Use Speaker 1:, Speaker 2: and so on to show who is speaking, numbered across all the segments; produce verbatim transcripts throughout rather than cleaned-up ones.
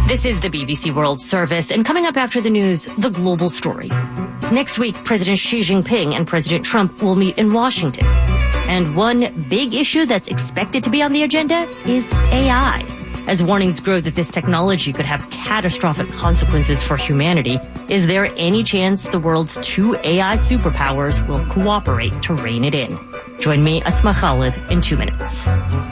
Speaker 1: This is the B B C World Service, and coming up after the news, the global story. Next week, President Xi Jinping and President Trump will meet in Washington. And one big issue that's expected to be on the agenda is A I. As warnings grow that this technology could have catastrophic consequences for humanity, is there any chance the world's two A I superpowers will cooperate to rein it in? Join me, Asma Khalid, in two minutes.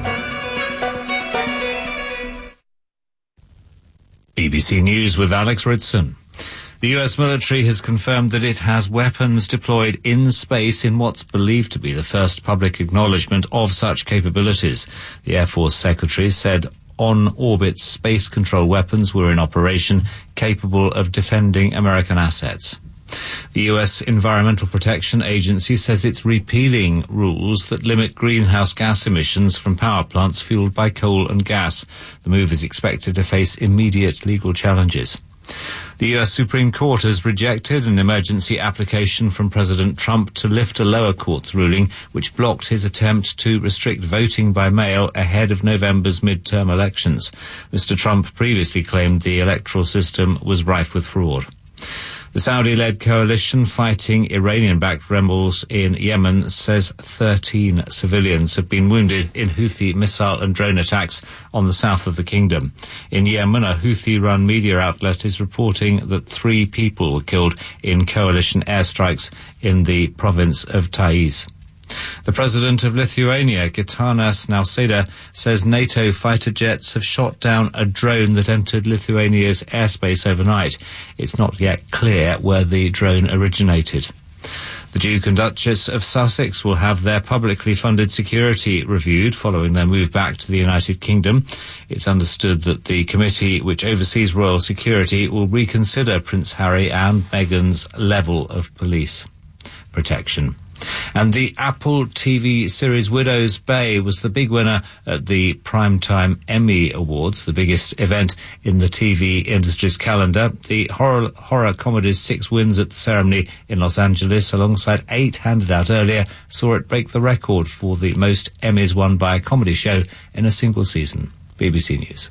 Speaker 2: B B C News with Alex Ridson. The U S military has confirmed that it has weapons deployed in space in what's believed to be the first public acknowledgement of such capabilities. The Air Force Secretary said on-orbit space control weapons were in operation, capable of defending American assets. The U S Environmental Protection Agency says it's repealing rules that limit greenhouse gas emissions from power plants fueled by coal and gas. The move is expected to face immediate legal challenges. The U S Supreme Court has rejected an emergency application from President Trump to lift a lower court's ruling which blocked his attempt to restrict voting by mail ahead of November's midterm elections. Mister Trump previously claimed the electoral system was rife with fraud. The Saudi-led coalition fighting Iranian-backed rebels in Yemen says thirteen civilians have been wounded in Houthi missile and drone attacks on the south of the kingdom. In Yemen, a Houthi-run media outlet is reporting that three people were killed in coalition airstrikes in the province of Taiz. The president of Lithuania, Gitanas Nausėda, says NATO fighter jets have shot down a drone that entered Lithuania's airspace overnight. It's not yet clear where the drone originated. The Duke and Duchess of Sussex will have their publicly funded security reviewed following their move back to the United Kingdom. It's understood that the committee which oversees royal security will reconsider Prince Harry and Meghan's level of police protection. And the Apple T V series Widow's Bay was the big winner at the Primetime Emmy Awards, the biggest event in the T V industry's calendar. The horror, horror comedy's six wins at the ceremony in Los Angeles, alongside eight handed out earlier, saw it break the record for the most Emmys won by a comedy show in a single season. B B C News.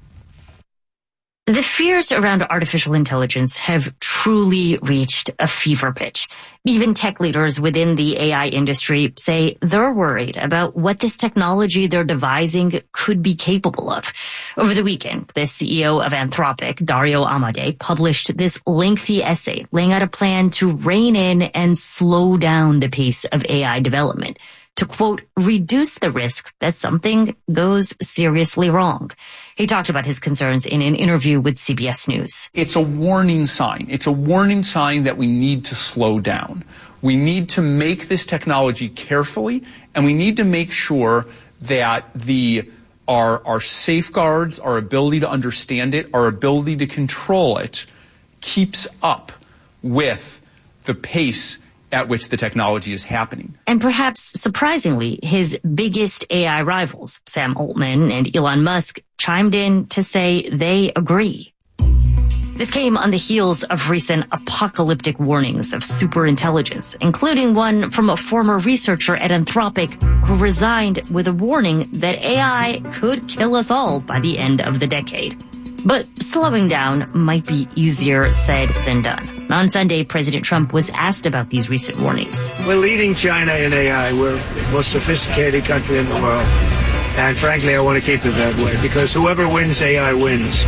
Speaker 1: The fears around artificial intelligence have truly reached a fever pitch. Even tech leaders within the A I industry say they're worried about what this technology they're devising could be capable of. Over the weekend, the C E O of Anthropic, Dario Amodei, published this lengthy essay laying out a plan to rein in and slow down the pace of A I development, to, quote, reduce the risk that something goes seriously wrong. He talked about his concerns in an interview with C B S News.
Speaker 3: It's a warning sign. It's a warning sign that we need to slow down. We need to make this technology carefully, and we need to make sure that the our, our safeguards, our ability to understand it, our ability to control it, keeps up with the pace at which the technology is happening.
Speaker 1: And perhaps surprisingly, his biggest A I rivals, Sam Altman and Elon Musk, chimed in to say they agree. This came on the heels of recent apocalyptic warnings of superintelligence, including one from a former researcher at Anthropic who resigned with a warning that A I could kill us all by the end of the decade. But slowing down might be easier said than done. On Sunday, President Trump was asked about these recent warnings.
Speaker 4: We're leading China in A I. We're the most sophisticated country in the world. And frankly, I want to keep it that way, because whoever wins A I wins.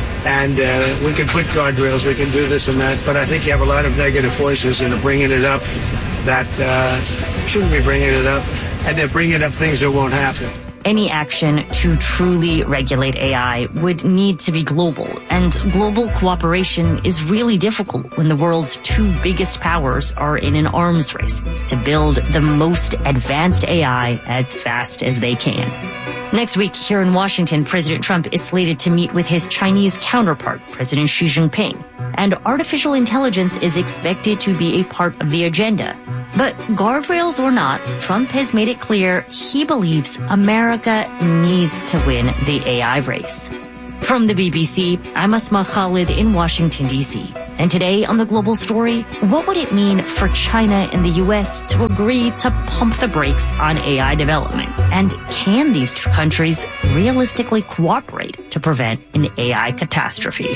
Speaker 4: And uh, we can put guardrails, we can do this and that, but I think you have a lot of negative voices that are bringing it up that uh, shouldn't be bringing it up, and they're bringing up things that won't happen.
Speaker 1: Any action to truly regulate A I would need to be global, and global cooperation is really difficult when the world's two biggest powers are in an arms race to build the most advanced A I as fast as they can. Next week, here in Washington, President Trump is slated to meet with his Chinese counterpart, President Xi Jinping, and artificial intelligence is expected to be a part of the agenda. But guardrails or not, Trump has made it clear he believes America needs to win the A I race. From the B B C, I'm Asma Khalid in Washington, D C And today on The Global Story, what would it mean for China and the U S to agree to pump the brakes on A I development? And can these two countries realistically cooperate to prevent an A I catastrophe?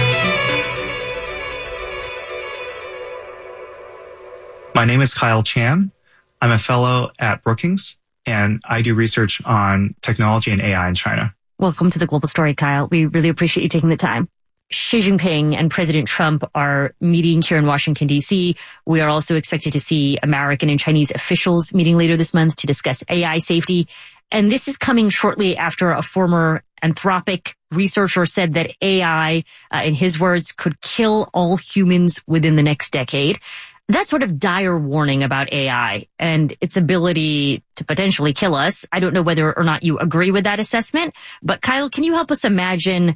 Speaker 5: My name is Kyle Chan. I'm a fellow at Brookings, and I do research on technology and A I in China.
Speaker 1: Welcome to The Global Story, Kyle. We really appreciate you taking the time. Xi Jinping and President Trump are meeting here in Washington, D C. We are also expected to see American and Chinese officials meeting later this month to discuss A I safety. And this is coming shortly after a former Anthropic researcher said that A I, uh, in his words, could kill all humans within the next decade. That sort of dire warning about A I and its ability to potentially kill us. I don't know whether or not you agree with that assessment, but Kyle, can you help us imagine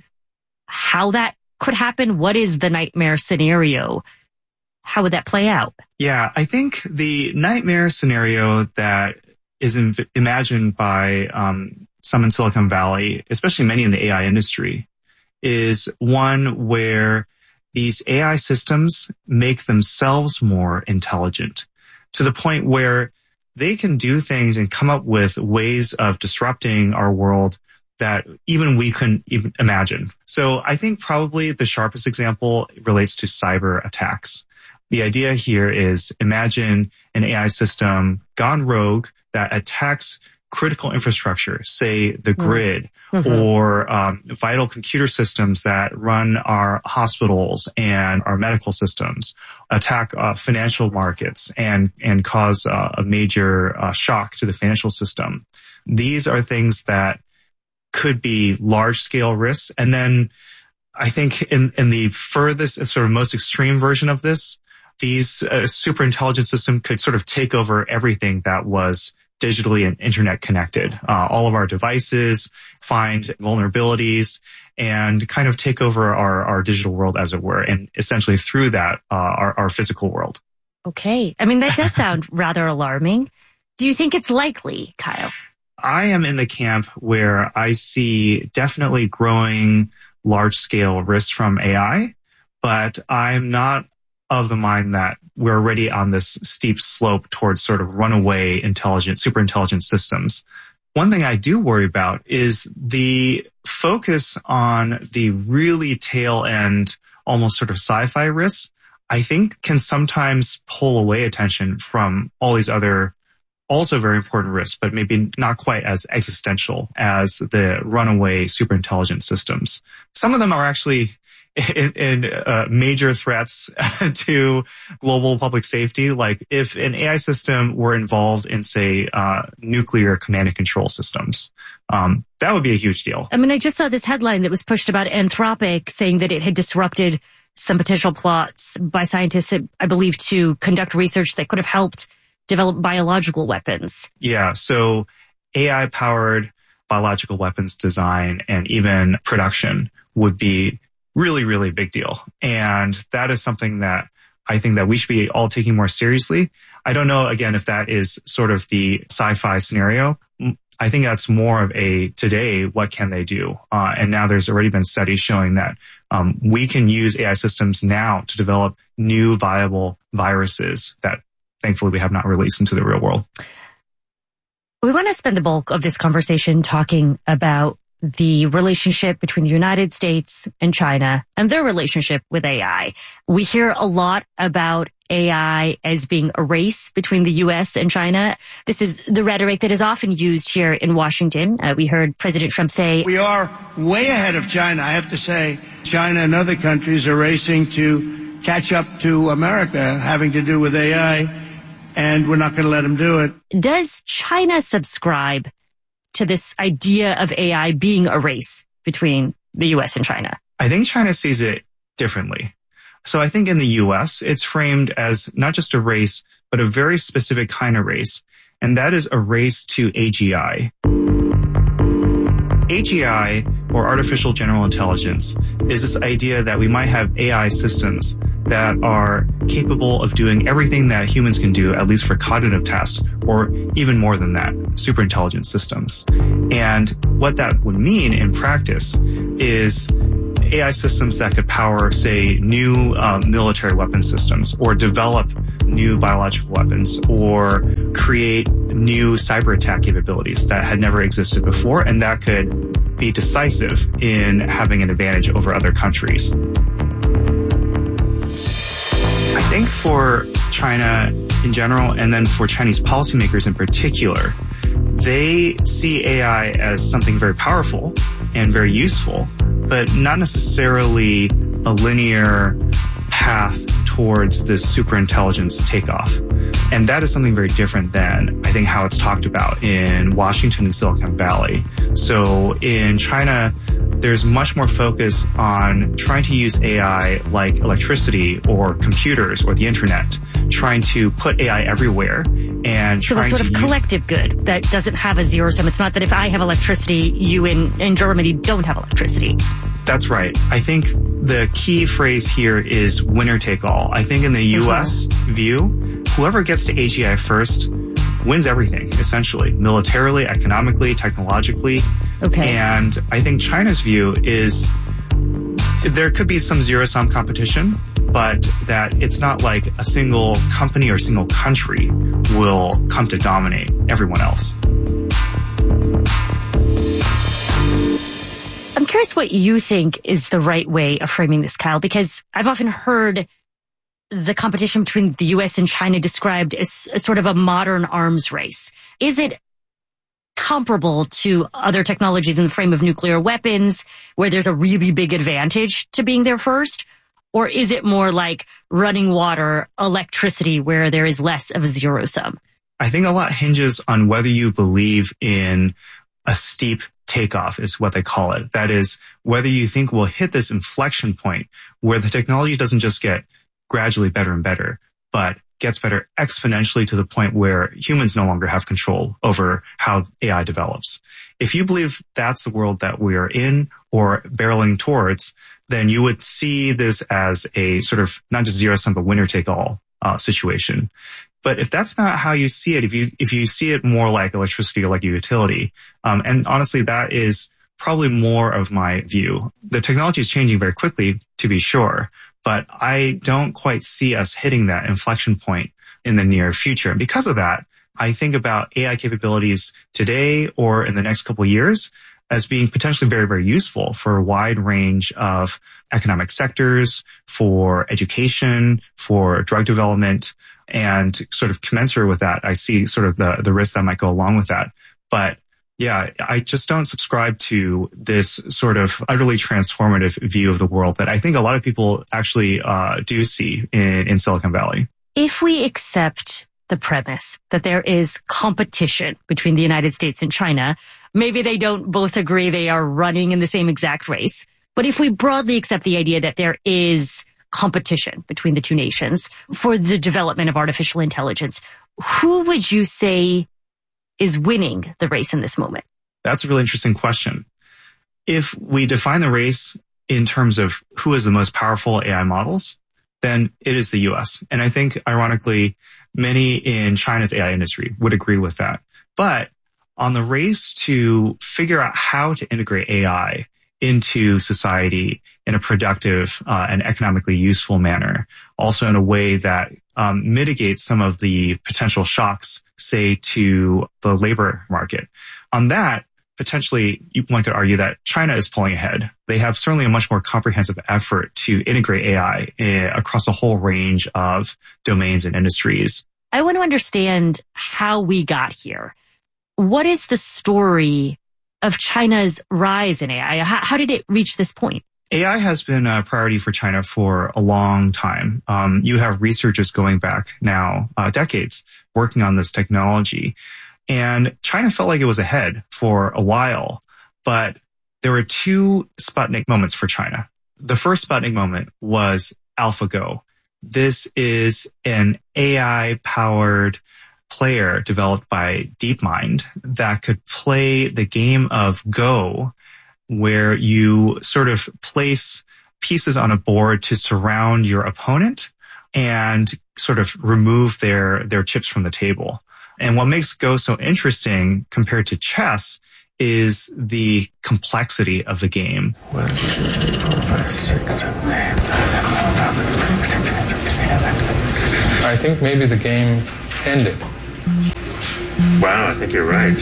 Speaker 1: how that could happen? What is the nightmare scenario? How would that play out?
Speaker 5: Yeah, I think the nightmare scenario that is inv- imagined by um, some in Silicon Valley, especially many in the A I industry, is one where these A I systems make themselves more intelligent to the point where they can do things and come up with ways of disrupting our world that even we couldn't even imagine. So I think probably the sharpest example relates to cyber attacks. The idea here is imagine an A I system gone rogue that attacks critical infrastructure, say the grid, mm-hmm. or um, vital computer systems that run our hospitals and our medical systems, attack uh, financial markets and and cause uh, a major uh, shock to the financial system. These are things that could be large-scale risks. And then I think in, in the furthest, sort of most extreme version of this, these uh, super intelligent systems could sort of take over everything that was digitally and internet connected. Uh, all of our devices, find vulnerabilities, and kind of take over our, our digital world, as it were, and essentially through that, uh, our, our physical world.
Speaker 1: Okay. I mean, that does sound rather alarming. Do you think it's likely, Kyle?
Speaker 5: I am in the camp where I see definitely growing large-scale risks from A I, but I'm not of the mind that we're already on this steep slope towards sort of runaway intelligent, super intelligent systems. One thing I do worry about is the focus on the really tail end, almost sort of sci-fi risks, I think can sometimes pull away attention from all these other also very important risks, but maybe not quite as existential as the runaway super intelligent systems. Some of them are actually in, in uh, major threats to global public safety. Like if an A I system were involved in, say, uh, nuclear command and control systems, um, that would be a huge deal.
Speaker 1: I mean, I just saw this headline that was pushed about Anthropic saying that it had disrupted some potential plots by scientists, I believe, to conduct research that could have helped develop biological weapons.
Speaker 5: Yeah, so A I-powered biological weapons design and even production would be really, really big deal. And that is something that I think that we should be all taking more seriously. I don't know, again, if that is sort of the sci-fi scenario. I think that's more of a today, what can they do? Uh, and now there's already been studies showing that um, we can use A I systems now to develop new viable viruses that thankfully we have not released into the real world.
Speaker 1: We want to spend the bulk of this conversation talking about the relationship between the United States and China and their relationship with A I. We hear a lot about A I as being a race between the U S and China. This is the rhetoric that is often used here in Washington. Uh, we heard President Trump say,
Speaker 4: "We are way ahead of China." I have to say, China and other countries are racing to catch up to America having to do with A I, and we're not going to let them do it.
Speaker 1: Does China subscribe to this idea of A I being a race between the U S and China?
Speaker 5: I think China sees it differently. So I think in the U S, it's framed as not just a race, but a very specific kind of race. And that is a race to A G I. A G I, or artificial general intelligence, is this idea that we might have A I systems that are capable of doing everything that humans can do, at least for cognitive tasks, or even more than that, super intelligent systems. And what that would mean in practice is A I systems that could power, say, new uh, military weapon systems, or develop new biological weapons, or create new cyber attack capabilities that had never existed before, and that could be decisive in having an advantage over other countries. I think for China in general, and then for Chinese policymakers in particular, they see A I as something very powerful and very useful, but not necessarily a linear path towards this superintelligence takeoff. And that is something very different than, I think, how it's talked about in Washington and Silicon Valley. So in China, there's much more focus on trying to use A I like electricity or computers or the internet, trying to put A I everywhere and
Speaker 1: so
Speaker 5: trying
Speaker 1: a sort
Speaker 5: to
Speaker 1: of
Speaker 5: use-
Speaker 1: collective good that doesn't have a zero sum. It's not that if I have electricity, you in, in Germany don't have electricity.
Speaker 5: That's right. I think the key phrase here is winner take all. I think in the U S view, whoever gets to A G I first wins everything, essentially, militarily, economically, technologically.
Speaker 1: Okay.
Speaker 5: And I think China's view is there could be some zero-sum competition, but that it's not like a single company or single country will come to dominate everyone else.
Speaker 1: I'm curious what you think is the right way of framing this, Kyle, because I've often heard the competition between the U S and China described as a sort of a modern arms race. Is it comparable to other technologies in the frame of nuclear weapons, where there's a really big advantage to being there first? Or is it more like running water, electricity, where there is less of a zero sum?
Speaker 5: I think a lot hinges on whether you believe in a steep takeoff, is what they call it. That is, whether you think we'll hit this inflection point where the technology doesn't just get gradually better and better, but gets better exponentially to the point where humans no longer have control over how A I develops. If you believe that's the world that we are in or barreling towards, then you would see this as a sort of not just zero sum, but winner take all uh, situation. But if that's not how you see it, if you if you see it more like electricity or like a utility, um, and honestly, that is probably more of my view. The technology is changing very quickly, to be sure, but I don't quite see us hitting that inflection point in the near future. And because of that, I think about A I capabilities today or in the next couple of years as being potentially very, very useful for a wide range of economic sectors, for education, for drug development. And sort of commensurate with that, I see sort of the, the risk that might go along with that. But yeah, I just don't subscribe to this sort of utterly transformative view of the world that I think a lot of people actually uh, do see in, in Silicon Valley.
Speaker 1: If we accept the premise that there is competition between the United States and China, maybe they don't both agree they are running in the same exact race. But if we broadly accept the idea that there is competition between the two nations for the development of artificial intelligence, who would you say is winning the race in this moment?
Speaker 5: That's a really interesting question. If we define the race in terms of who is the most powerful A I models, then it is the U S. And I think, ironically, many in China's A I industry would agree with that. But on the race to figure out how to integrate A I into society in a productive uh, and economically useful manner, also in a way that um, mitigates some of the potential shocks, say, to the labor market. On that, potentially, one could argue that China is pulling ahead. They have certainly a much more comprehensive effort to integrate A I uh, across a whole range of domains and industries.
Speaker 1: I want to understand how we got here. What is the story of China's rise in A I? How, how did it reach this point?
Speaker 5: A I has been a priority for China for a long time. Um, you have researchers going back now uh, decades working on this technology. And China felt like it was ahead for a while, but there were two Sputnik moments for China. The first Sputnik moment was AlphaGo. This is an A I-powered player developed by DeepMind that could play the game of Go, where you sort of place pieces on a board to surround your opponent and sort of remove their, their chips from the table. And what makes Go so interesting compared to chess is the complexity of the game.
Speaker 6: One, two, three, four, five. six, seven, eight,
Speaker 7: I think maybe the game ended.
Speaker 6: Wow, I think you're right.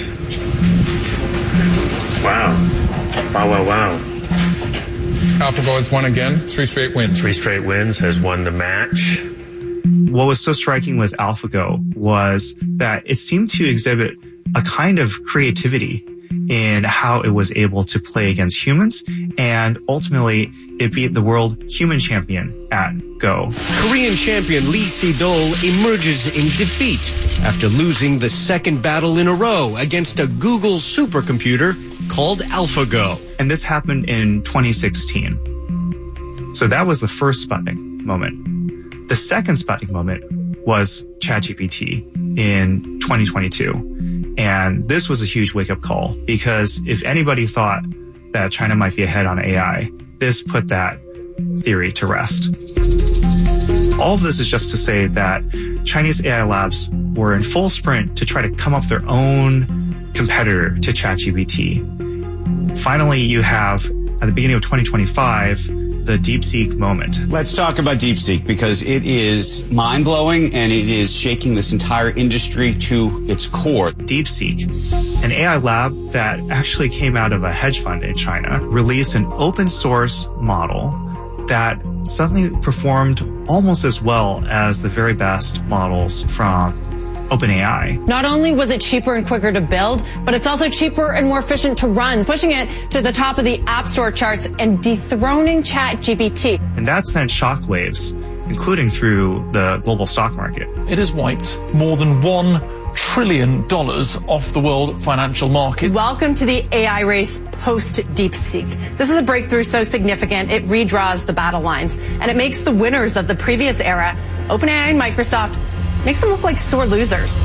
Speaker 6: Wow. Wow, wow, wow.
Speaker 7: AlphaGo has won again. Three straight wins.
Speaker 6: Three straight wins, has won the match.
Speaker 5: What was so striking with AlphaGo was that it seemed to exhibit a kind of creativity in how it was able to play against humans, and ultimately it beat the world human champion at Go.
Speaker 8: Korean champion Lee Sedol emerges in defeat after losing the second battle in a row against a Google supercomputer called AlphaGo.
Speaker 5: And this happened in twenty sixteen. So that was the first Sputnik moment. The second Sputnik moment was ChatGPT in twenty twenty-two. And this was a huge wake-up call, because if anybody thought that China might be ahead on A I, this put that theory to rest. All of this is just to say that Chinese A I labs were in full sprint to try to come up with their own competitor to ChatGPT. Finally, you have, at the beginning of twenty twenty-five, the DeepSeek moment.
Speaker 9: Let's talk about DeepSeek, because it is mind-blowing and it is shaking this entire industry to its core.
Speaker 5: DeepSeek, an A I lab that actually came out of a hedge fund in China, released an open source model that suddenly performed almost as well as the very best models from OpenAI.
Speaker 10: Not only was it cheaper and quicker to build, but it's also cheaper and more efficient to run, pushing it to the top of the App Store charts and dethroning ChatGPT.
Speaker 5: And that sent shockwaves, including through the global stock market.
Speaker 3: It has wiped more than one trillion dollars off the world financial market.
Speaker 10: Welcome to the A I race post DeepSeek. This is a breakthrough so significant it redraws the battle lines, and it makes the winners of the previous era, OpenAI and Microsoft, makes them look like sore losers.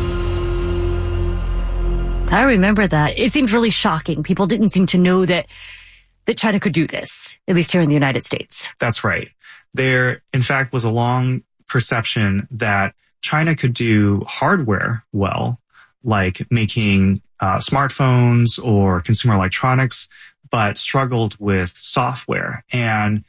Speaker 1: I remember that. It seemed really shocking. People didn't seem to know that that China could do this, at least here in the United States.
Speaker 5: That's right. There, in fact, was a long perception that China could do hardware well, like making uh, smartphones or consumer electronics, but struggled with software. And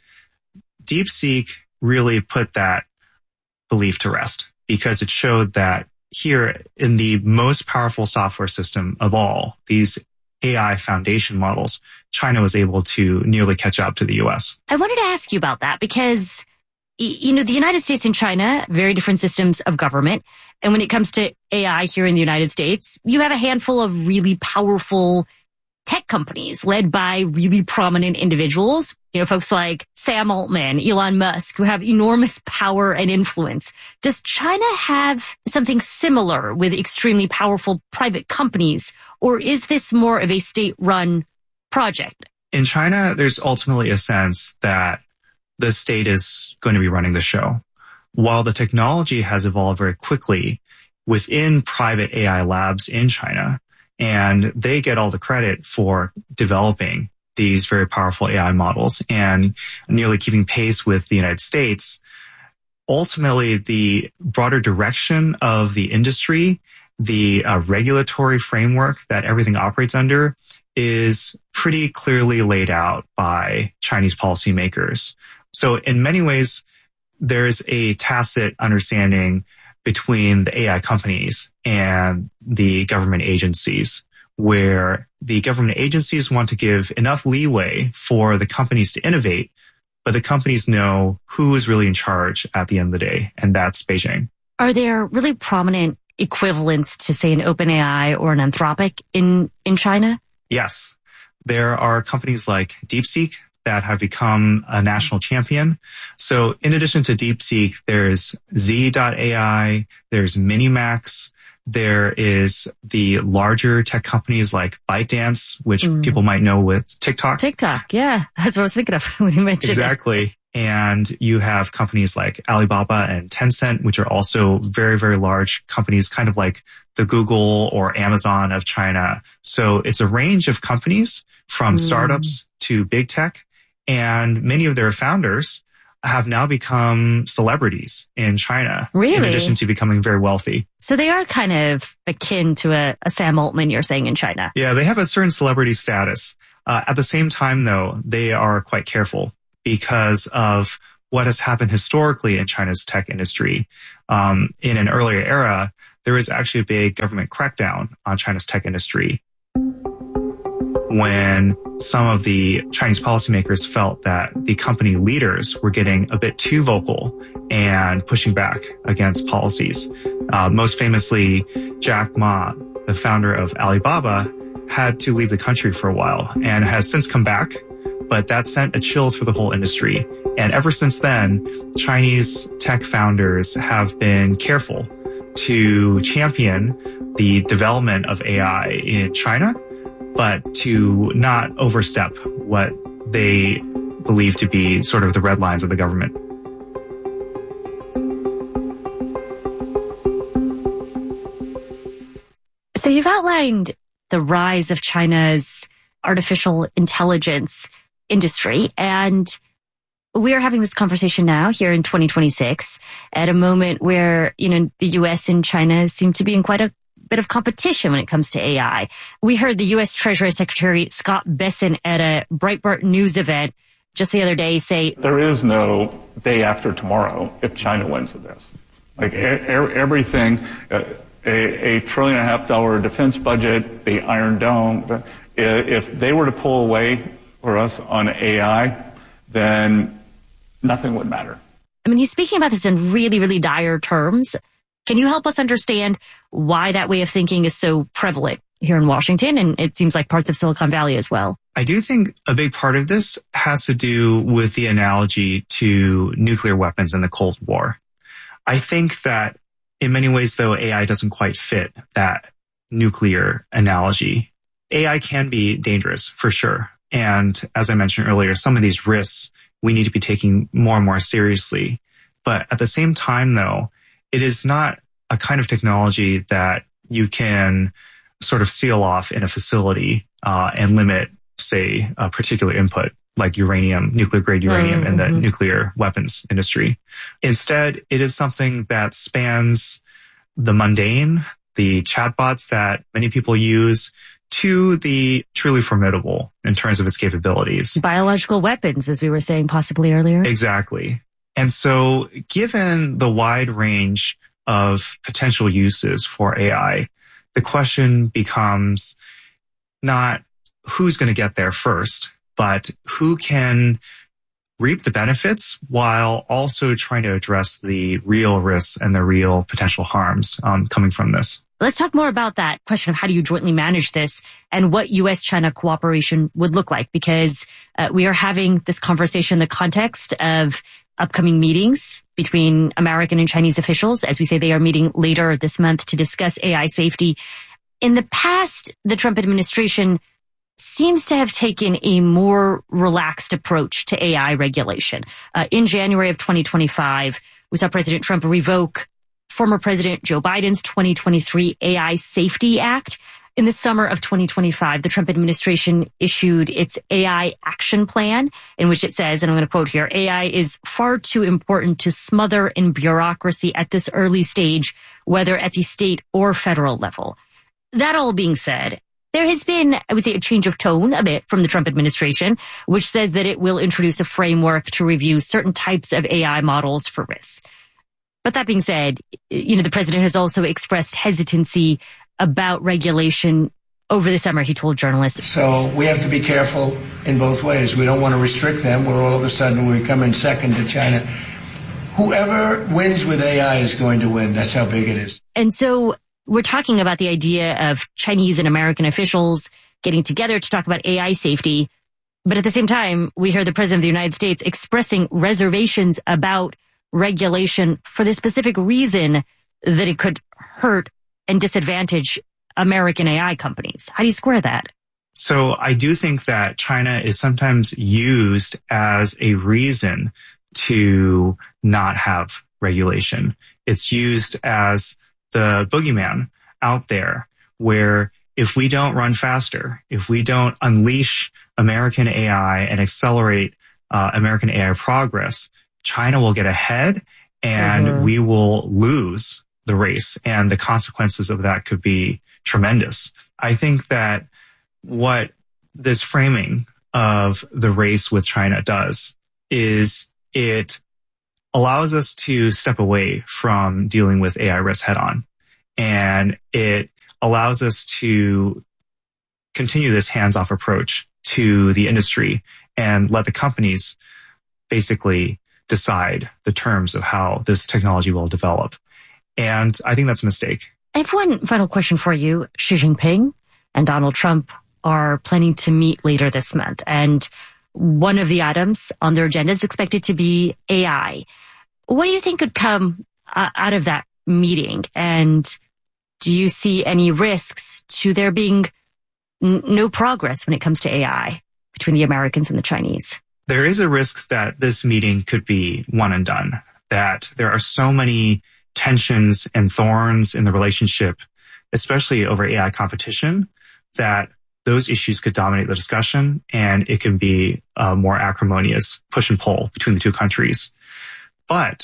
Speaker 5: DeepSeek really put that belief to rest, because it showed that here in the most powerful software system of all, these A I foundation models, China was able to nearly catch up to the U S.
Speaker 1: I wanted to ask you about that because, you know, the United States and China, very different systems of government. And when it comes to A I here in the United States, you have a handful of really powerful tech companies led by really prominent individuals, you know, folks like Sam Altman, Elon Musk, who have enormous power and influence. Does China have something similar with extremely powerful private companies, or is this more of a state-run project?
Speaker 5: In China, there's ultimately a sense that the state is going to be running the show. While the technology has evolved very quickly within private A I labs in China, and they get all the credit for developing these very powerful A I models and nearly keeping pace with the United States. Ultimately, the broader direction of the industry, the uh, regulatory framework that everything operates under, is pretty clearly laid out by Chinese policymakers. So in many ways, there's a tacit understanding between the A I companies and the government agencies, where the government agencies want to give enough leeway for the companies to innovate, but the companies know who is really in charge at the end of the day, and that's Beijing.
Speaker 1: Are there really prominent equivalents to, say, an OpenAI or an Anthropic in, in China?
Speaker 5: Yes. There are companies like DeepSeek that have become a national champion. So in addition to DeepSeek, there's Z dot A I, there's Minimax, there is the larger tech companies like ByteDance, which mm. people might know with TikTok.
Speaker 1: TikTok, yeah. That's what I was thinking of when you mentioned
Speaker 5: exactly.
Speaker 1: it.
Speaker 5: And you have companies like Alibaba and Tencent, which are also very, very large companies, kind of like the Google or Amazon of China. So it's a range of companies from mm. startups to big tech. And many of their founders have now become celebrities in China.
Speaker 1: Really?
Speaker 5: In addition to becoming very wealthy.
Speaker 1: So they are kind of akin to a, a Sam Altman, you're saying, in China.
Speaker 5: Yeah, they have a certain celebrity status. Uh, at the same time, though, they are quite careful because of what has happened historically in China's tech industry. Um, in an earlier era, there was actually a big government crackdown on China's tech industry when some of the Chinese policymakers felt that the company leaders were getting a bit too vocal and pushing back against policies. Uh, most famously, Jack Ma, the founder of Alibaba, had to leave the country for a while and has since come back, but that sent a chill through the whole industry. And ever since then, Chinese tech founders have been careful to champion the development of A I in China, but to not overstep what they believe to be sort of the red lines of the government.
Speaker 1: So you've outlined the rise of China's artificial intelligence industry, and we are having this conversation now here in twenty twenty-six at a moment where, you know, the U S and China seem to be in quite a bit of competition when it comes to A I. We heard the U S Treasury Secretary Scott Bessent at a Breitbart News event just the other day say,
Speaker 11: there is no day after tomorrow if China wins at this. Like e- everything, uh, a, a trillion and a half dollar defense budget, the Iron Dome, if they were to pull away for us on A I, then nothing would matter.
Speaker 1: I mean, he's speaking about this in really, really dire terms. Can you help us understand why that way of thinking is so prevalent here in Washington, and it seems like parts of Silicon Valley as well?
Speaker 5: I do think a big part of this has to do with the analogy to nuclear weapons in the Cold War. I think that in many ways, though, A I doesn't quite fit that nuclear analogy. A I can be dangerous, for sure. And as I mentioned earlier, some of these risks we need to be taking more and more seriously. But at the same time, though, it is not a kind of technology that you can sort of seal off in a facility uh, and limit, say, a particular input like uranium, nuclear grade uranium mm-hmm. in the nuclear weapons industry. Instead, it is something that spans the mundane, the chatbots that many people use, to the truly formidable in terms of its capabilities.
Speaker 1: Biological weapons, as we were saying possibly earlier.
Speaker 5: Exactly. And so given the wide range of potential uses for A I, the question becomes not who's going to get there first, but who can reap the benefits while also trying to address the real risks and the real potential harms um, coming from this.
Speaker 1: Let's talk more about that question of how do you jointly manage this and what U S China cooperation would look like, because uh, we are having this conversation in the context of upcoming meetings between American and Chinese officials. As we say, they are meeting later this month to discuss A I safety. In the past, the Trump administration seems to have taken a more relaxed approach to A I regulation. Uh, in January of twenty twenty-five, we saw President Trump revoke former President Joe Biden's twenty twenty-three A I Safety Act. In the summer of twenty twenty-five, the Trump administration issued its A I Action Plan, in which it says, and I'm going to quote here, A I is far too important to smother in bureaucracy at this early stage, whether at the state or federal level. That all being said, there has been, I would say, a change of tone a bit from the Trump administration, which says that it will introduce a framework to review certain types of A I models for risks. But that being said, you know, the president has also expressed hesitancy about regulation over the summer, he told journalists.
Speaker 4: So we have to be careful in both ways. We don't want to restrict them where all of a sudden we come in second to China. Whoever wins with A I is going to win. That's how big it is.
Speaker 1: And so we're talking about the idea of Chinese and American officials getting together to talk about A I safety. But at the same time, we hear the president of the United States expressing reservations about regulation for the specific reason that it could hurt and disadvantage American A I companies. How do you square that?
Speaker 5: So I do think that China is sometimes used as a reason to not have regulation. It's used as the boogeyman out there where if we don't run faster, if we don't unleash American A I and accelerate uh, American A I progress, China will get ahead and mm-hmm. we will lose the race, and the consequences of that could be tremendous. I think that what this framing of the race with China does is it allows us to step away from dealing with A I risk head on. And it allows us to continue this hands-off approach to the industry and let the companies basically decide the terms of how this technology will develop. And I think that's a mistake.
Speaker 1: I have one final question for you. Xi Jinping and Donald Trump are planning to meet later this month. And one of the items on their agenda is expected to be A I. What do you think could come uh, out of that meeting? And do you see any risks to there being n- no progress when it comes to A I between the Americans and the Chinese?
Speaker 5: There is a risk that this meeting could be one and done, that there are so many tensions and thorns in the relationship, especially over A I competition, that those issues could dominate the discussion and it can be a more acrimonious push and pull between the two countries. But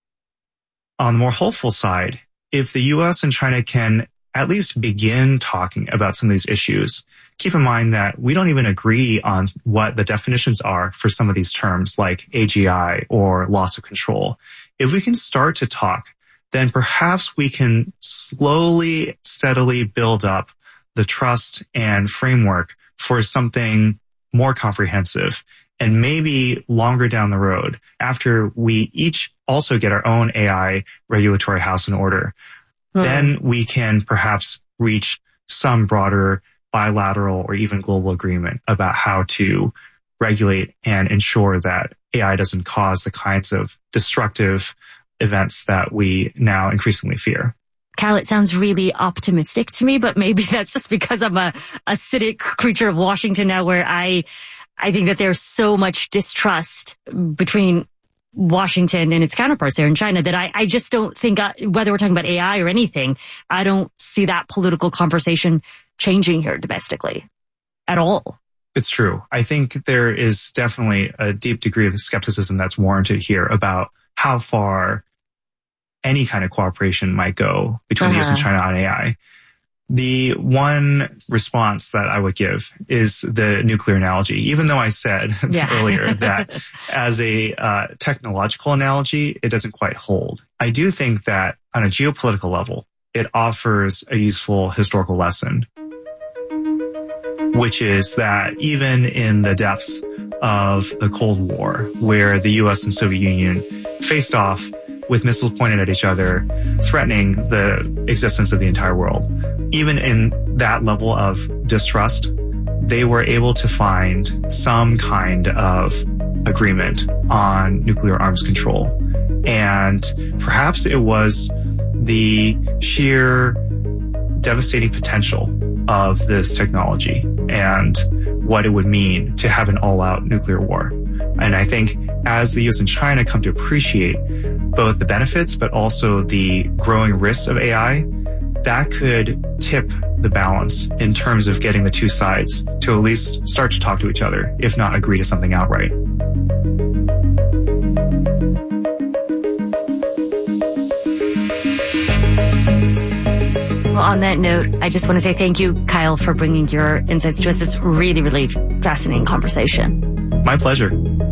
Speaker 5: on the more hopeful side, if the U S and China can at least begin talking about some of these issues, keep in mind that we don't even agree on what the definitions are for some of these terms like A G I or loss of control. If we can start to talk, then perhaps we can slowly, steadily build up the trust and framework for something more comprehensive. And maybe longer down the road, after we each also get our own A I regulatory house in order, mm-hmm. then we can perhaps reach some broader bilateral or even global agreement about how to regulate and ensure that A I doesn't cause the kinds of destructive events that we now increasingly fear.
Speaker 1: Kyle, it sounds really optimistic to me, but maybe that's just because I'm a, a cynic creature of Washington now, where I, I think that there's so much distrust between Washington and its counterparts there in China that I, I just don't think, uh, whether we're talking about A I or anything, I don't see that political conversation changing here domestically at all.
Speaker 5: It's true. I think there is definitely a deep degree of skepticism that's warranted here about how far any kind of cooperation might go between uh-huh. the U S and China on A I. The one response that I would give is the nuclear analogy, even though I said yeah. earlier that as a uh, technological analogy, it doesn't quite hold. I do think that on a geopolitical level, it offers a useful historical lesson, which is that even in the depths of the Cold War, where the U S and Soviet Union faced off with missiles pointed at each other, threatening the existence of the entire world, even in that level of distrust, they were able to find some kind of agreement on nuclear arms control. And perhaps it was the sheer devastating potential of this technology and what it would mean to have an all-out nuclear war. And I think as the U S and China come to appreciate both the benefits but also the growing risks of A I, that could tip the balance in terms of getting the two sides to at least start to talk to each other, if not agree to something outright.
Speaker 1: Well, on that note, I just want to say thank you, Kyle, for bringing your insights to us. It's really, really fascinating conversation.
Speaker 5: My pleasure.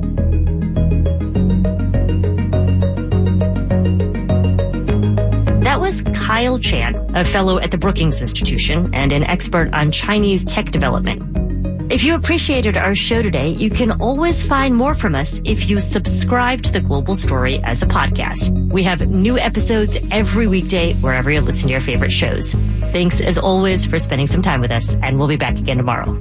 Speaker 1: That was Kyle Chan, a fellow at the Brookings Institution and an expert on Chinese tech development. If you appreciated our show today, you can always find more from us if you subscribe to The Global Story as a podcast. We have new episodes every weekday wherever you listen to your favorite shows. Thanks as always for spending some time with us, and we'll be back again tomorrow.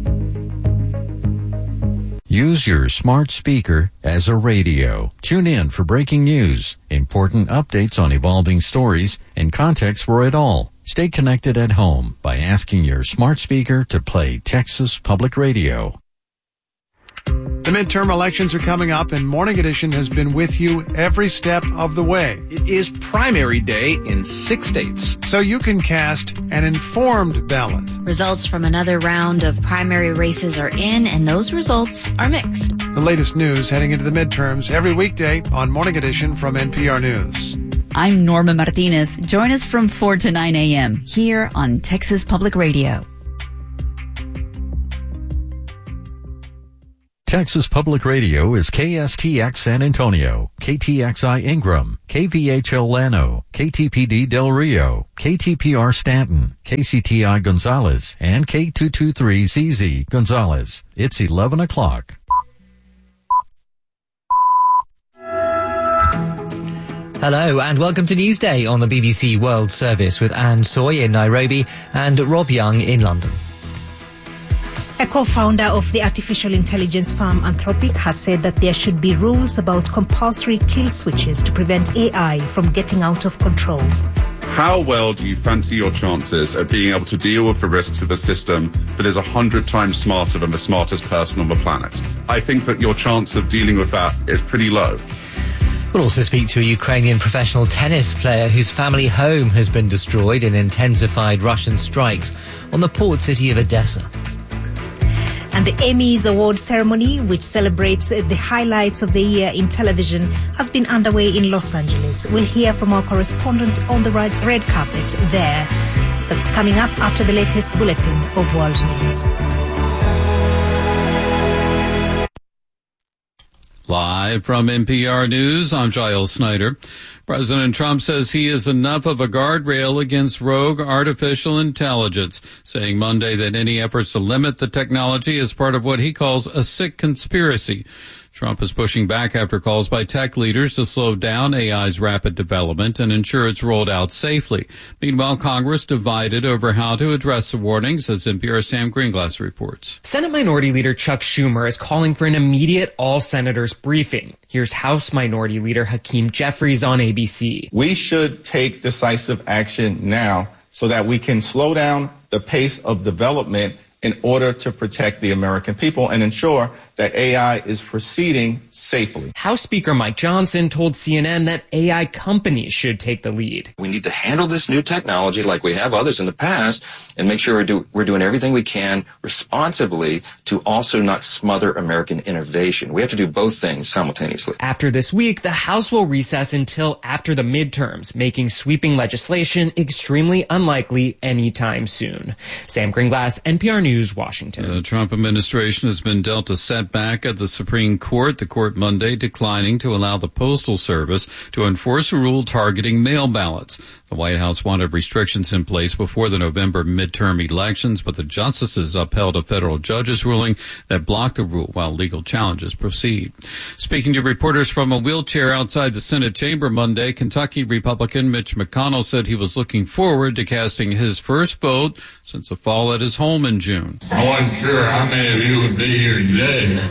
Speaker 12: Use your smart speaker as a radio. Tune in for breaking news, important updates on evolving stories, and context for it all. Stay connected at home by asking your smart speaker to play Texas Public Radio.
Speaker 13: The midterm elections are coming up, and Morning Edition has been with you every step of the way.
Speaker 14: It is primary day in six states,
Speaker 13: so you can cast an informed ballot.
Speaker 15: Results from another round of primary races are in, and those results are mixed.
Speaker 13: The latest news heading into the midterms every weekday on Morning Edition from N P R News.
Speaker 16: I'm Norma Martinez. Join us from four to nine a.m. here on Texas Public Radio.
Speaker 12: Texas Public Radio is K S T X San Antonio, K T X I Ingram, K V H L Llano, K T P D Del Rio, K T P R Stanton, K C T I Gonzales, and K two twenty-three Z Z Gonzales. It's eleven o'clock.
Speaker 17: Hello and welcome to Newsday on the B B C World Service with Anne Soy in Nairobi and Rob Young in London.
Speaker 18: A co-founder of the artificial intelligence firm Anthropic has said that there should be rules about compulsory kill switches to prevent A I from getting out of control.
Speaker 19: How well do you fancy your chances of being able to deal with the risks of a system that is a hundred times smarter than the smartest person on the planet? I think that your chance of dealing with that is pretty low.
Speaker 17: We'll also speak to a Ukrainian professional tennis player whose family home has been destroyed in intensified Russian strikes on the port city of Odessa.
Speaker 18: And the Emmys award ceremony, which celebrates the highlights of the year in television, has been underway in Los Angeles. We'll hear from our correspondent on the red, red carpet there. That's coming up after the latest bulletin of world news.
Speaker 20: Live from N P R News, I'm Giles Snyder. President Trump says he is enough of a guardrail against rogue artificial intelligence, saying Monday that any efforts to limit the technology is part of what he calls a sick conspiracy. Trump is pushing back after calls by tech leaders to slow down A I's rapid development and ensure it's rolled out safely. Meanwhile, Congress divided over how to address the warnings, as N P R's Sam Greenglass reports.
Speaker 21: Senate Minority Leader Chuck Schumer is calling for an immediate all-senators briefing. Here's House Minority Leader Hakeem Jeffries on A B C.
Speaker 22: We should take decisive action now so that we can slow down the pace of development in order to protect the American people and ensure that A I is proceeding safely.
Speaker 21: House Speaker Mike Johnson told C N N that A I companies should take the lead.
Speaker 23: We need to handle this new technology like we have others in the past and make sure we're, do, we're doing everything we can responsibly to also not smother American innovation. We have to do both things simultaneously.
Speaker 21: After this week, the House will recess until after the midterms, making sweeping legislation extremely unlikely anytime soon. Sam Greenglass, N P R News, Washington.
Speaker 20: The Trump administration has been dealt a setback at the Supreme Court. The court Monday declining to allow the Postal Service to enforce a rule targeting mail ballots. The White House wanted restrictions in place before the November midterm elections, but the justices upheld a federal judge's ruling that blocked the rule while legal challenges proceed. Speaking to reporters from a wheelchair outside the Senate chamber Monday, Kentucky Republican Mitch McConnell said he was looking forward to casting his first vote since a fall at his home in June.
Speaker 24: I wasn't sure how many of you would be here today,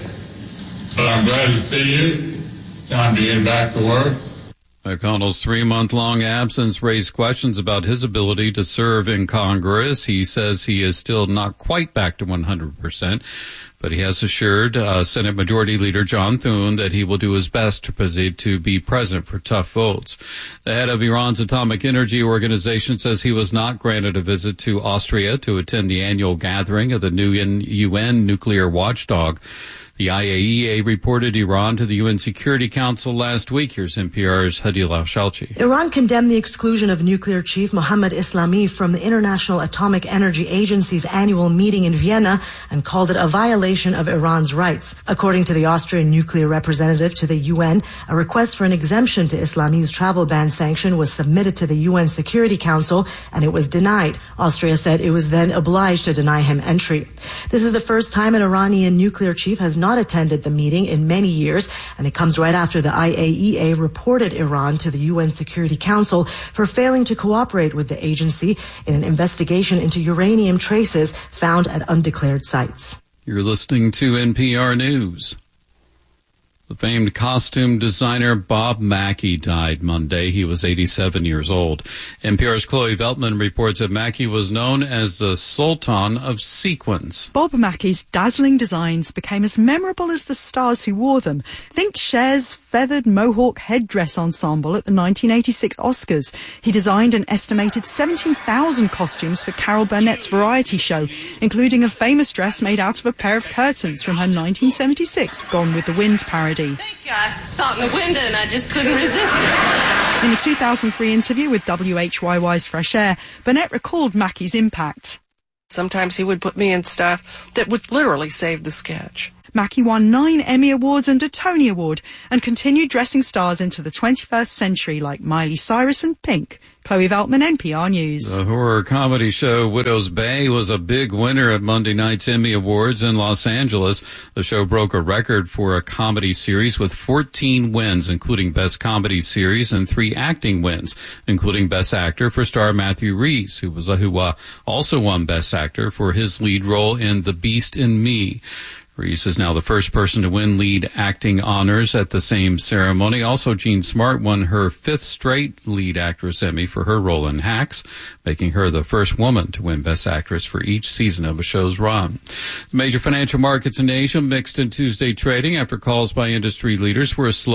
Speaker 24: but I'm glad to see you. Time to get back to work.
Speaker 20: McConnell's three-month-long absence raised questions about his ability to serve in Congress. He says he is still not quite back to one hundred percent, but he has assured uh, Senate Majority Leader John Thune that he will do his best to proceed to be present for tough votes. The head of Iran's Atomic Energy Organization says he was not granted a visit to Austria to attend the annual gathering of the new U N nuclear watchdog. The I A E A reported Iran to the U N Security Council last week. Here's N P R's Hadil Al-Shalchi.
Speaker 25: Iran condemned the exclusion of nuclear chief Mohammad Islami from the International Atomic Energy Agency's annual meeting in Vienna and called it a violation of Iran's rights. According to the Austrian nuclear representative to the U N, a request for an exemption to Islami's travel ban sanction was submitted to the U N Security Council and it was denied. Austria said it was then obliged to deny him entry. This is the first time an Iranian nuclear chief has not attended the meeting in many years, and it comes right after the I A E A reported Iran to the U N Security Council for failing to cooperate with the agency in an investigation into uranium traces found at undeclared sites.
Speaker 20: You're listening to N P R News. The famed costume designer Bob Mackie died Monday. He was eighty-seven years old. N P R's Chloe Veltman reports that Mackie was known as the Sultan of Sequins.
Speaker 26: Bob Mackie's dazzling designs became as memorable as the stars who wore them. Think Cher's feathered mohawk headdress ensemble at the nineteen eighty-six Oscars. He designed an estimated seventeen thousand costumes for Carol Burnett's variety show, including a famous dress made out of a pair of curtains from her nineteen seventy-six Gone with the Wind parody.
Speaker 27: I think I saw it in the window and I just couldn't resist it.
Speaker 26: In a two thousand three interview with W H Y Y's Fresh Air, Burnett recalled Mackie's impact.
Speaker 27: Sometimes he would put me in stuff that would literally save the sketch.
Speaker 26: Mackie won nine Emmy Awards and a Tony Award and continued dressing stars into the twenty-first century like Miley Cyrus and Pink. Chloe Veltman, N P R News.
Speaker 20: The horror comedy show Widow's Bay was a big winner at Monday night's Emmy Awards in Los Angeles. The show broke a record for a comedy series with fourteen wins, including Best Comedy Series, and three acting wins, including Best Actor for star Matthew Rhys, who was who uh, also won Best Actor for his lead role in The Beast in Me. Rhys is now the first person to win lead acting honors at the same ceremony. Also, Jean Smart won her fifth straight lead actress Emmy for her role in Hacks, making her the first woman to win Best Actress for each season of a show's run. The major financial markets in Asia mixed in Tuesday trading after calls by industry leaders for a slow